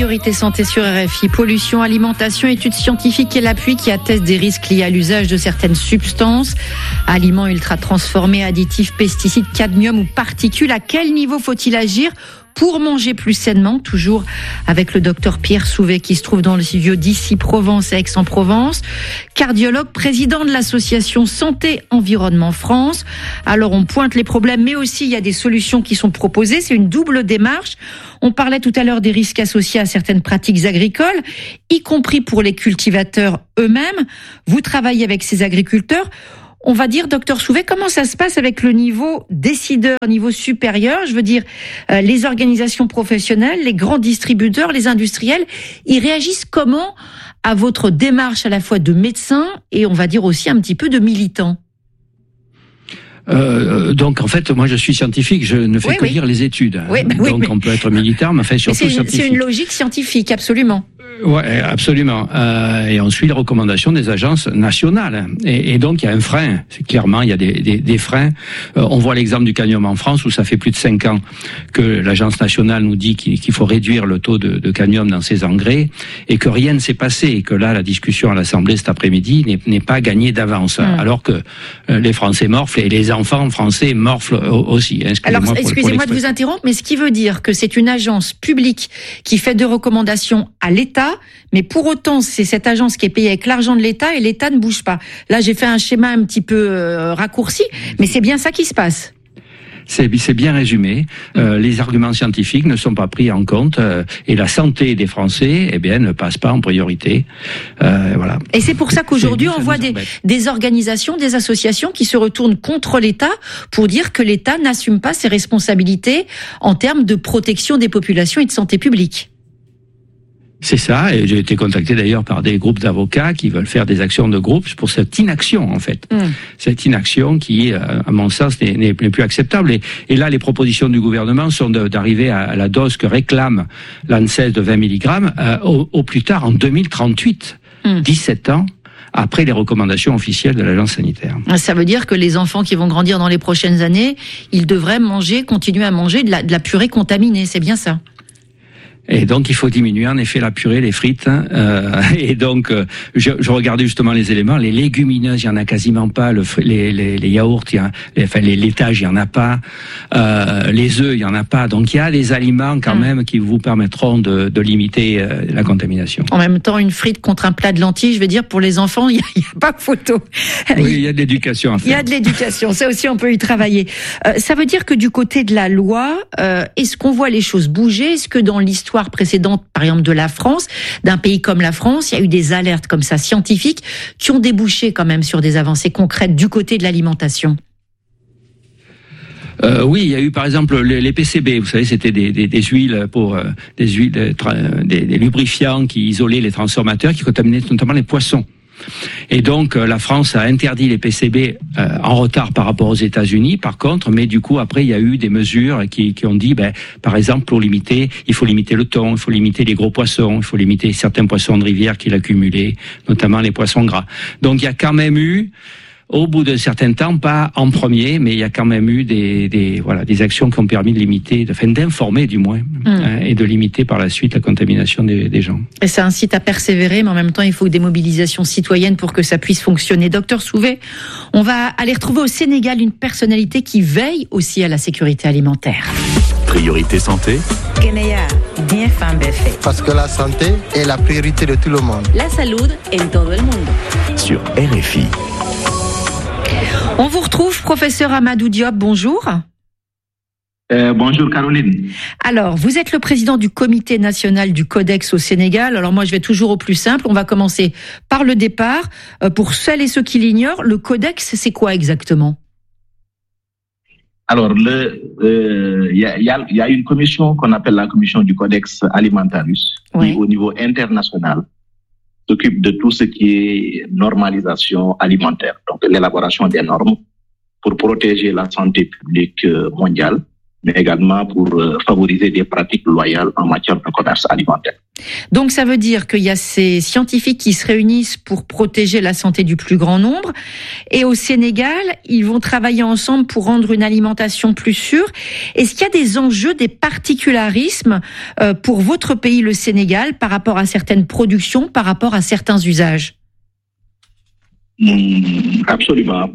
Priorité santé sur RFI. Pollution, alimentation, études scientifiques et l'appui qui attestent des risques liés à l'usage de certaines substances. Aliments ultra transformés, additifs, pesticides, cadmium ou particules. À quel niveau faut-il agir pour manger plus sainement? Toujours avec le docteur Pierre Souvet qui se trouve dans le studio d'ici Provence à Aix-en-Provence, cardiologue, président de l'association Santé Environnement France. Alors on pointe les problèmes, mais aussi il y a des solutions qui sont proposées. C'est une double démarche. On parlait tout à l'heure des risques associés à certaines pratiques agricoles, y compris pour les cultivateurs eux-mêmes. Vous travaillez avec ces agriculteurs. On va dire, docteur Souvet, comment ça se passe avec le niveau décideur, niveau supérieur? Je veux dire, les organisations professionnelles, les grands distributeurs, les industriels, ils réagissent comment à votre démarche à la fois de médecin et on va dire aussi un petit peu de militant? Donc en fait, moi je suis scientifique, je ne fais que lire les études. Donc on peut être militaire, mais enfin surtout scientifique. C'est une logique scientifique, absolument. Ouais, absolument. Et on suit les recommandations des agences nationales. Et donc il y a un frein. C'est clairement il y a des freins. On voit l'exemple du cadmium en France où ça fait plus de 5 ans que l'agence nationale nous dit qu'il faut réduire le taux de cadmium dans ses engrais et que rien ne s'est passé et que là la discussion à l'Assemblée cet après-midi n'est pas gagnée d'avance. Alors que les Français morflent et les enfants français morflent aussi. Alors excusez-moi de vous interrompre, mais ce qui veut dire que c'est une agence publique qui fait des recommandations à l'État, mais pour autant, c'est cette agence qui est payée avec l'argent de l'État et l'État ne bouge pas. Là, j'ai fait un schéma un petit peu raccourci, mais c'est bien ça qui se passe. C'est bien résumé. Les arguments scientifiques ne sont pas pris en compte et la santé des Français, ne passe pas en priorité. Voilà. Et c'est pour ça qu'aujourd'hui, on voit des organisations, des associations qui se retournent contre l'État pour dire que l'État n'assume pas ses responsabilités en termes de protection des populations et de santé publique. C'est ça, et j'ai été contacté d'ailleurs par des groupes d'avocats qui veulent faire des actions de groupe pour cette inaction en fait. Cette inaction qui, à mon sens, n'est plus acceptable. Et là, les propositions du gouvernement sont d'arriver à la dose que réclame l'ANSES de 20 mg au plus tard en 2038, 17 ans après les recommandations officielles de l'agence sanitaire. Ça veut dire que les enfants qui vont grandir dans les prochaines années, ils devraient continuer à manger de la purée contaminée, c'est bien ça? Et donc il faut diminuer en effet la purée, les frites. Et donc je regardais justement les éléments. Les légumineuses, il y en a quasiment pas. Les yaourts, les laitages, il y en a pas. Les œufs, il y en a pas. Donc il y a des aliments quand même qui vous permettront de limiter la contamination. En même temps, une frite contre un plat de lentilles, je veux dire pour les enfants, il y a pas photo. Oui, il y a de l'éducation à faire. Il y a de l'éducation, ça aussi on peut y travailler. Ça veut dire que du côté de la loi, est-ce qu'on voit les choses bouger? Est-ce que dans l'histoire précédente, par exemple de la France, d'un pays comme la France, il y a eu des alertes comme ça scientifiques qui ont débouché quand même sur des avancées concrètes du côté de l'alimentation? Oui, il y a eu par exemple les PCB. Vous savez, c'était des huiles pour des lubrifiants qui isolaient les transformateurs, qui contaminaient notamment les poissons. Et donc la France a interdit les PCB en retard par rapport aux États-Unis. Par contre, mais du coup après il y a eu des mesures qui ont dit, par exemple il faut limiter le thon, il faut limiter les gros poissons, il faut limiter certains poissons de rivière qu'il accumulait, notamment les poissons gras. Donc il y a quand même eu, au bout d'un certain temps, pas en premier, mais il y a quand même eu des actions qui ont permis de limiter, d'informer du moins, et de limiter par la suite la contamination des gens. Et ça incite à persévérer, mais en même temps, il faut des mobilisations citoyennes pour que ça puisse fonctionner. Docteur Souvet, on va aller retrouver au Sénégal une personnalité qui veille aussi à la sécurité alimentaire. Priorité santé. Parce que la santé est la priorité de tout le monde. La salud en todo el mundo. Sur RFI. On vous retrouve, professeur Amadou Diop, bonjour. Bonjour Caroline. Alors, vous êtes le président du comité national du Codex au Sénégal. Alors moi, je vais toujours au plus simple. On va commencer par le départ. Pour celles et ceux qui l'ignorent, le Codex, c'est quoi exactement? Alors, il y a une commission qu'on appelle la commission du Codex Alimentarius, qui au niveau international s'occupe de tout ce qui est normalisation alimentaire, donc l'élaboration des normes pour protéger la santé publique mondiale mais également pour favoriser des pratiques loyales en matière de commerce alimentaire. Donc ça veut dire qu'il y a ces scientifiques qui se réunissent pour protéger la santé du plus grand nombre, et au Sénégal, ils vont travailler ensemble pour rendre une alimentation plus sûre. Est-ce qu'il y a des enjeux, des particularismes pour votre pays, le Sénégal, par rapport à certaines productions, par rapport à certains usages? Absolument.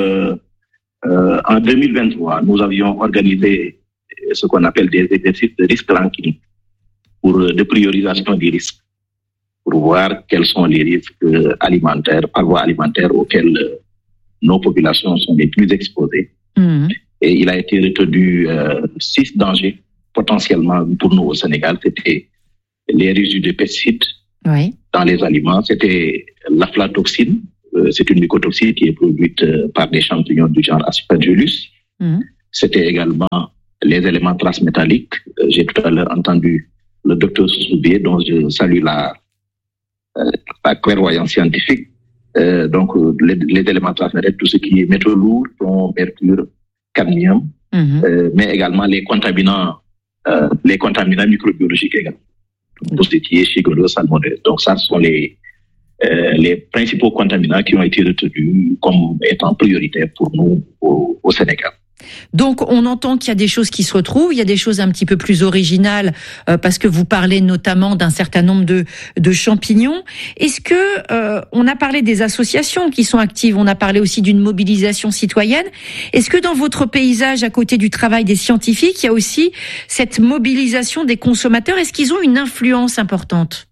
En 2023, nous avions organisé ce qu'on appelle des exercices de risque ranking de priorisation des risques, pour voir quels sont les risques alimentaires, par voie alimentaire, auxquels nos populations sont les plus exposées. Et il a été retenu 6 dangers potentiellement pour nous au Sénégal. C'était les résidus de pesticides dans les aliments, c'était l'aflatoxine, c'est une mycotoxine qui est produite par des champignons du genre Aspergillus. C'était également les éléments transmétalliques. J'ai tout à l'heure entendu le docteur Soubier, dont je salue la clairvoyance scientifique. Donc, les éléments transmétalliques, tout ce qui est métaux lourds, plomb, mercure, cadmium, mais également les contaminants microbiologiques également. Tout ce qui est Shigella, salmonelle. Donc, ça, ce sont les principaux contaminants qui ont été retenus comme étant prioritaires pour nous au Sénégal. Donc, on entend qu'il y a des choses qui se retrouvent, il y a des choses un petit peu plus originales, parce que vous parlez notamment d'un certain nombre de champignons. Est-ce que, on a parlé des associations qui sont actives, on a parlé aussi d'une mobilisation citoyenne. Est-ce que dans votre paysage, à côté du travail des scientifiques, il y a aussi cette mobilisation des consommateurs? Est-ce qu'ils ont une influence importante?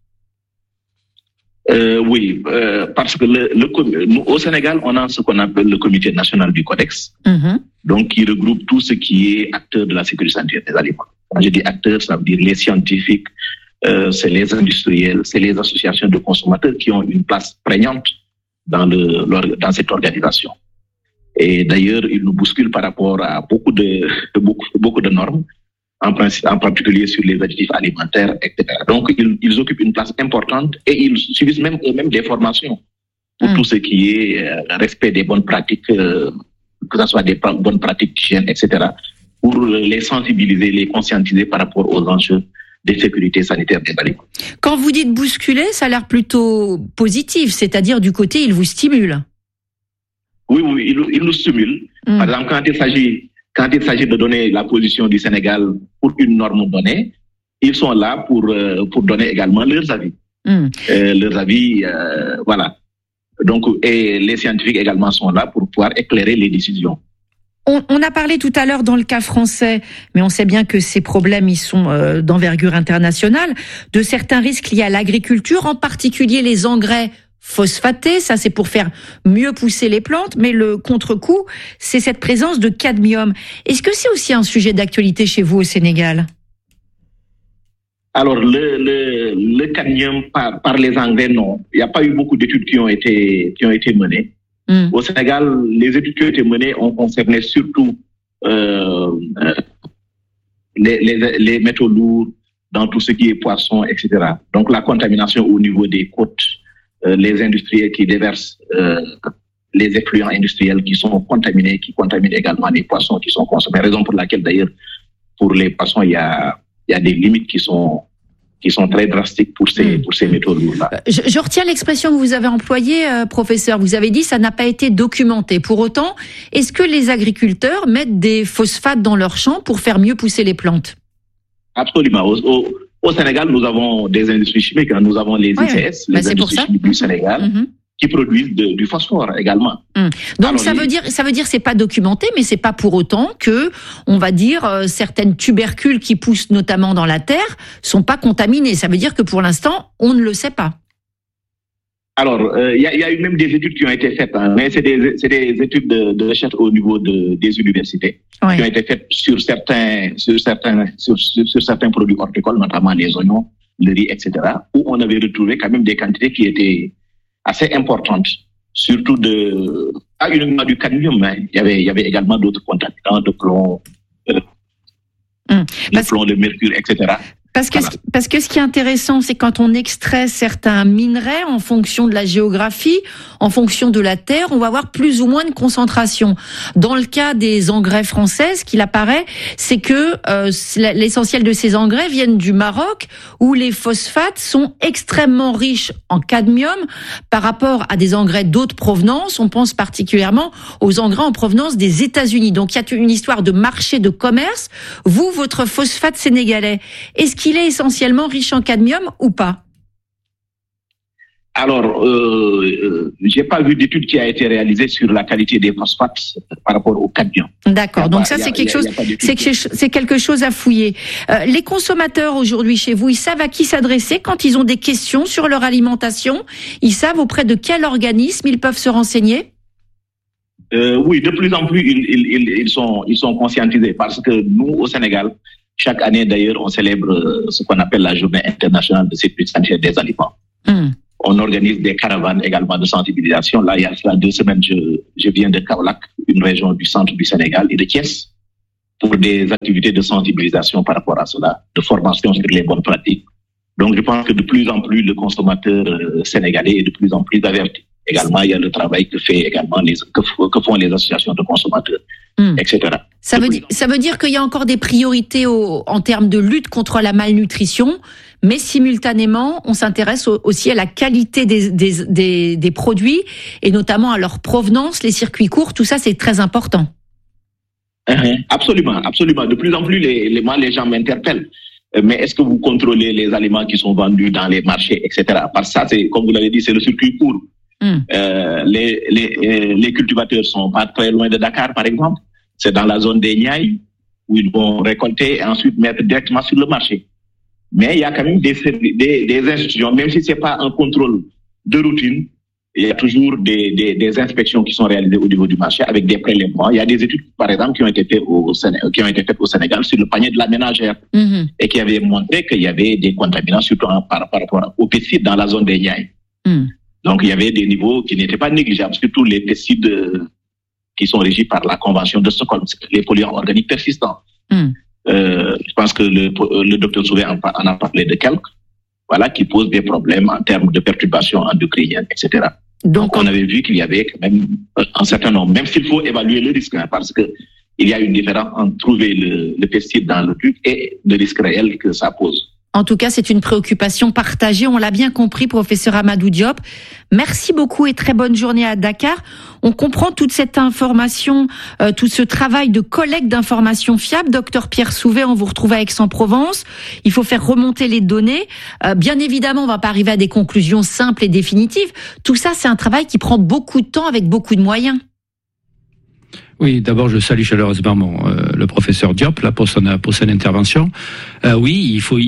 Oui, parce que nous, au Sénégal, on a ce qu'on appelle le Comité national du Codex, donc qui regroupe tout ce qui est acteur de la sécurité sanitaire des aliments. Quand je dis acteurs, ça veut dire les scientifiques, c'est les industriels, c'est les associations de consommateurs qui ont une place prégnante dans cette organisation. Et d'ailleurs, ils nous bousculent par rapport à beaucoup de normes, en particulier sur les additifs alimentaires, etc. Donc, ils occupent une place importante et ils suivent même des formations pour tout ce qui est respect des bonnes pratiques, que ce soit des bonnes pratiques d'hygiène, etc., pour les sensibiliser, les conscientiser par rapport aux enjeux de sécurité sanitaire des aliments. Quand vous dites bousculer, ça a l'air plutôt positif, c'est-à-dire du côté, ils vous stimulent. Oui, ils nous stimulent. Par exemple, quand il s'agit de donner la position du Sénégal pour une norme donnée, ils sont là pour donner également leurs avis. Voilà. Donc, et les scientifiques également sont là pour pouvoir éclairer les décisions. On a parlé tout à l'heure dans le cas français, mais on sait bien que ces problèmes, ils sont d'envergure internationale, de certains risques liés à l'agriculture, en particulier les engrais phosphatés, ça c'est pour faire mieux pousser les plantes, mais le contre-coup, c'est cette présence de cadmium. Est-ce que c'est aussi un sujet d'actualité chez vous au Sénégal? Alors, le cadmium par les engrais, non. Il n'y a pas eu beaucoup d'études qui ont été menées. Au Sénégal, les études qui ont été menées ont concerné surtout les métaux lourds dans tout ce qui est poisson, etc. Donc, la contamination au niveau des côtes, les industriels qui déversent les effluents industriels qui sont contaminés, qui contaminent également les poissons qui sont consommés. Raison pour laquelle, d'ailleurs, pour les poissons, il y a des limites qui sont très drastiques pour ces métaux lourds-là. Je retiens l'expression que vous avez employée, professeur. Vous avez dit ça n'a pas été documenté. Pour autant, est-ce que les agriculteurs mettent des phosphates dans leurs champs pour faire mieux pousser les plantes? Absolument. Au Sénégal, nous avons des industries chimiques. Nous avons les ICS, les industries chimiques du Sénégal, qui produisent du phosphore également. Donc alors, ça veut dire c'est pas documenté, mais c'est pas pour autant que, on va dire, certaines tubercules qui poussent notamment dans la terre sont pas contaminées. Ça veut dire que pour l'instant, on ne le sait pas. Alors, il y a eu même des études qui ont été faites, mais c'est des études de recherche au niveau des universités qui ont été faites sur certains produits horticoles, notamment les oignons, le riz, etc., où on avait retrouvé quand même des quantités qui étaient assez importantes, surtout pas uniquement du cadmium, mais il y avait également d'autres contaminants, de plomb, le mercure, etc. Parce que ce qui est intéressant, c'est quand on extrait certains minerais en fonction de la géographie, en fonction de la terre, on va avoir plus ou moins de concentration. Dans le cas des engrais français, ce qu'il apparaît, c'est que l'essentiel de ces engrais viennent du Maroc, où les phosphates sont extrêmement riches en cadmium par rapport à des engrais d'autres provenances. On pense particulièrement aux engrais en provenance des États-Unis. Donc il y a une histoire de marché, de commerce. Vous, votre phosphate sénégalais, est-ce qu'il est essentiellement riche en cadmium ou pas? Alors, j'ai pas vu d'étude qui a été réalisée sur la qualité des phosphates par rapport au cadmium. D'accord. Donc ça, c'est quelque chose à fouiller. Les consommateurs aujourd'hui chez vous, ils savent à qui s'adresser quand ils ont des questions sur leur alimentation. Ils savent auprès de quel organisme ils peuvent se renseigner. Oui, de plus en plus, ils sont conscientisés parce que nous, au Sénégal, chaque année, d'ailleurs, on célèbre ce qu'on appelle la Journée internationale de sécurité sanitaire des aliments. On organise des caravanes également de sensibilisation. Là, il y a cela 2 semaines, je viens de Kaolack, une région du centre du Sénégal, et de Thiès, pour des activités de sensibilisation par rapport à cela, de formation sur les bonnes pratiques. Donc, je pense que de plus en plus, le consommateur sénégalais est de plus en plus averti. Également, il y a le travail que font les associations de consommateurs, etc. Ça veut dire qu'il y a encore des priorités en termes de lutte contre la malnutrition, mais simultanément, on s'intéresse aussi à la qualité des produits et notamment à leur provenance, les circuits courts. Tout ça, c'est très important. Absolument, absolument. De plus en plus, les gens m'interpellent. Mais est-ce que vous contrôlez les aliments qui sont vendus dans les marchés, etc. Parce que ça, c'est, comme vous l'avez dit, c'est le circuit court. Les cultivateurs sont pas très loin de Dakar, par exemple. C'est dans la zone des Niayes où ils vont récolter et ensuite mettre directement sur le marché. Mais il y a quand même des institutions, même si c'est pas un contrôle de routine, il y a toujours des inspections qui sont réalisées au niveau du marché avec des prélèvements. Il y a des études, par exemple, qui ont été faites au Sénégal sur le panier de la ménagère et qui avaient montré qu'il y avait des contaminants, surtout par rapport aux pesticides dans la zone des Niayes. Donc, il y avait des niveaux qui n'étaient pas négligeables, surtout les pesticides qui sont régis par la Convention de Stockholm, les polluants organiques persistants. Je pense que le docteur Souvé en a parlé de quelques, voilà, qui posent des problèmes en termes de perturbations endocriniennes, etc. Donc, on avait vu qu'il y avait quand même un certain nombre, même s'il faut évaluer le risque, parce que il y a une différence entre trouver le pesticide dans le truc et le risque réel que ça pose. En tout cas, c'est une préoccupation partagée. On l'a bien compris, professeur Amadou Diop. Merci beaucoup et très bonne journée à Dakar. On comprend toute cette information, tout ce travail de collecte d'informations fiables. Docteur Pierre Souvé, on vous retrouve à Aix-en-Provence. Il faut faire remonter les données. Bien évidemment, on va pas arriver à des conclusions simples et définitives. Tout ça, c'est un travail qui prend beaucoup de temps avec beaucoup de moyens. Oui, d'abord je salue chaleureusement le professeur Diop là pour son intervention. Oui, il faut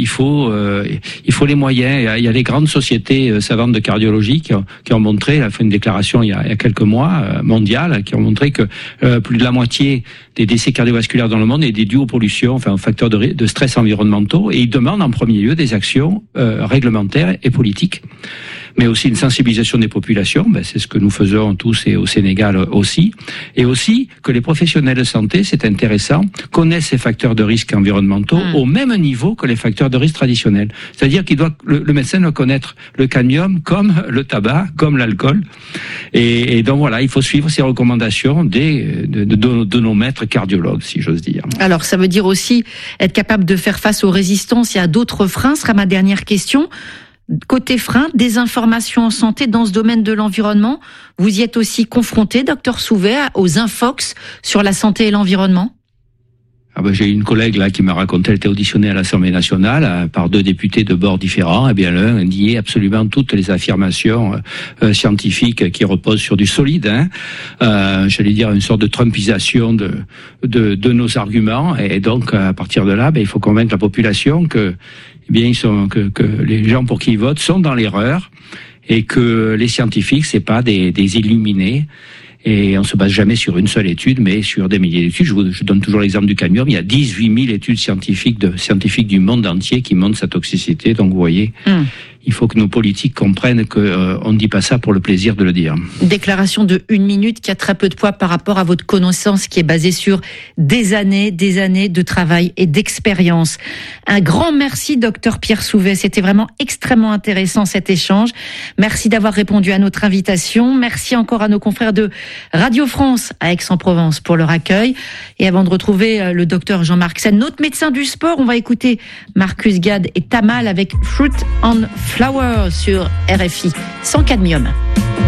les moyens. Il y a les grandes sociétés savantes de cardiologie qui ont montré, a fait une déclaration il y a quelques mois mondiale, qui ont montré que plus de la moitié des décès cardiovasculaires dans le monde est dû aux pollutions, enfin aux facteurs de stress environnementaux, et ils demandent en premier lieu des actions réglementaires et politiques, mais aussi une sensibilisation des populations. C'est ce que nous faisons tous et au Sénégal aussi, et aussi que les professionnels de santé, c'est intéressant, connaissent ces facteurs de risque environnementaux au même niveau que les facteurs de risque traditionnels. C'est-à-dire le médecin doit connaître le cadmium comme le tabac, comme l'alcool. Et donc voilà, il faut suivre ces recommandations de nos maîtres cardiologues, si j'ose dire. Alors ça veut dire aussi être capable de faire face aux résistances. Il y a d'autres freins, ce sera ma dernière question. Côté frein, désinformation en santé dans ce domaine de l'environnement, vous y êtes aussi confronté, docteur Souvé, aux infox sur la santé et l'environnement? J'ai une collègue là qui m'a raconté, elle était auditionnée à l'Assemblée nationale par 2 députés de bords différents. Eh bien, l'un niait absolument toutes les affirmations scientifiques qui reposent sur du solide. J'allais dire une sorte de trumpisation de nos arguments. Et donc, à partir de là, il faut convaincre la population que les gens pour qui ils votent sont dans l'erreur et que les scientifiques, c'est pas des illuminés. Et on se base jamais sur une seule étude, mais sur des milliers d'études. Je donne toujours l'exemple du cadmium. Il y a 18 000 études scientifiques du monde entier qui montrent sa toxicité. Donc, vous voyez, il faut que nos politiques comprennent qu'on ne dit pas ça pour le plaisir de le dire. Déclaration de 1 minute qui a très peu de poids par rapport à votre connaissance qui est basée sur des années de travail et d'expérience. Un grand merci, docteur Pierre Souvet. C'était vraiment extrêmement intéressant cet échange. Merci d'avoir répondu à notre invitation. Merci encore à nos confrères de Radio France à Aix-en-Provence pour leur accueil. Et avant de retrouver le docteur Jean-Marc Sen, notre médecin du sport, on va écouter Marcus Gad et Tamal avec Fruit on Flower sur RFI, sans cadmium.